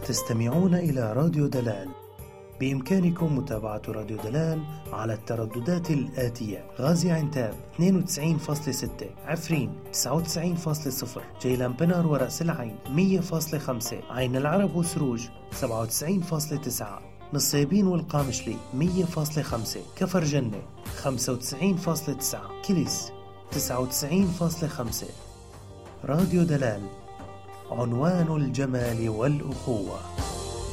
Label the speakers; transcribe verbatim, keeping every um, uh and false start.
Speaker 1: تستمعون إلى راديو دلال. بإمكانكم متابعة راديو دلال على الترددات الآتية: غازي عنتاب اثنين وتسعين فاصلة ستة، عفرين تسعة وتسعين فاصلة صفر، جيلان بنار ورأس العين مية فاصلة خمسة، عين العرب وسروج سبعة وتسعين فاصلة تسعة، نصيبين والقامشلي مية فاصلة خمسة، كفر جنة خمسة وتسعين فاصلة تسعة، كليس تسعة وتسعين فاصلة خمسة. راديو دلال، عنوان الجمال والأخوة.